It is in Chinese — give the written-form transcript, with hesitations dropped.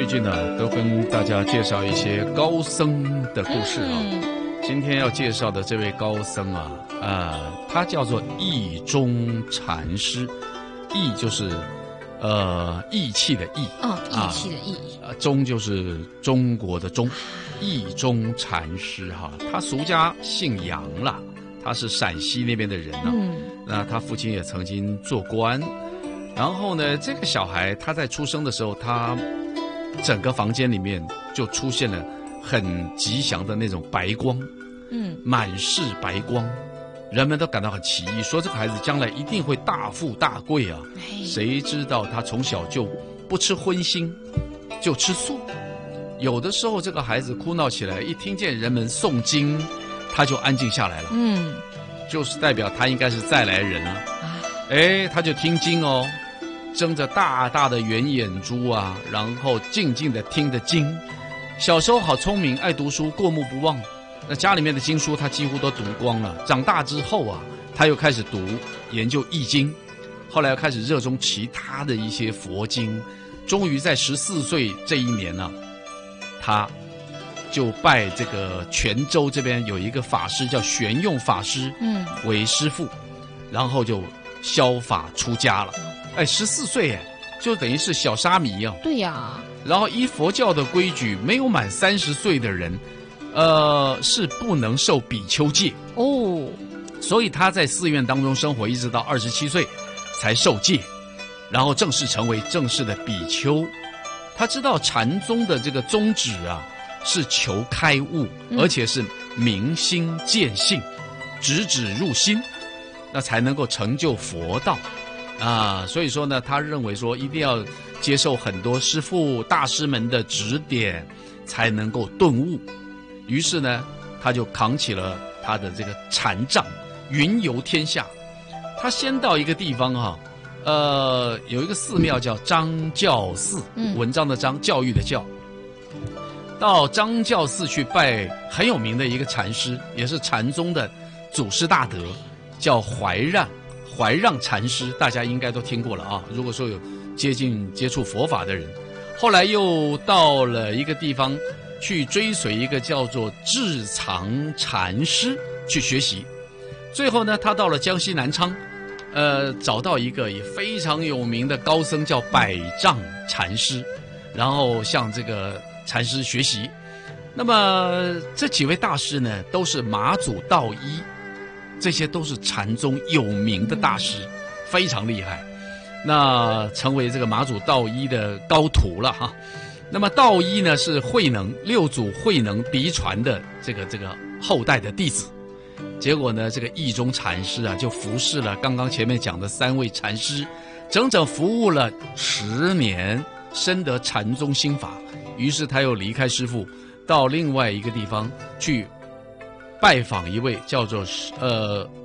近呢，都跟大家介绍一些高僧的故事啊。今天要介绍的这位高僧他叫做义中禅师。义就是义气的义义气的义， 中就是中国的中，义中禅师哈。他俗家姓杨啦，他是陕西那边的人啊。那他父亲也曾经做官。然后呢，这个小孩他在出生的时候，他整个房间里面就出现了很吉祥的那种白光，满是白光，人们都感到很奇异，说这个孩子将来一定会大富大贵啊。谁知道他从小就不吃荤腥，就吃素。有的时候这个孩子哭闹起来，一听见人们诵经，他就安静下来了。就是代表他应该是再来人了。他就听经哦，睁着大大的圆眼珠啊，然后静静的听着经。小时候好聪明，爱读书，过目不忘。那家里面的经书他几乎都读光了。长大之后啊，他又开始读研究易经，后来又开始热衷其他的一些佛经。终于在14岁这一年呢，他就拜这个泉州这边有一个法师叫玄用法师为师父，然后就消法出家了。14岁就等于是小沙弥啊。 对呀。 然后依佛教的规矩，没有满30岁的人是不能受比丘戒哦。所以他在寺院当中生活，一直到27岁才受戒，然后正式成为正式的比丘。他知道禅宗的这个宗旨啊，是求开悟，而且是明心见性，直指入心，那才能够成就佛道啊。所以说呢，他认为说一定要接受很多师父大师们的指点，才能够顿悟。于是呢，他就扛起了他的这个禅杖，云游天下。他先到一个地方有一个寺庙叫张教寺，文章的章，教育的教。到张教寺去拜很有名的一个禅师，也是禅宗的祖师大德，叫怀让禅师，大家应该都听过了啊。如果说有接触佛法的人，后来又到了一个地方去追随一个叫做智藏禅师去学习。最后呢，他到了江西南昌，找到一个也非常有名的高僧叫百丈禅师，然后向这个禅师学习。那么这几位大师呢，都是马祖道一，这些都是禅宗有名的大师，非常厉害。那成为这个马祖道一的高徒了哈。那么道一呢，是慧能6祖慧能嫡传的这个后代的弟子。结果呢，这个义中禅师啊，就服侍了刚刚前面讲的3位禅师，整整服务了10年，深得禅宗心法。于是他又离开师父，到另外一个地方去拜访一位叫做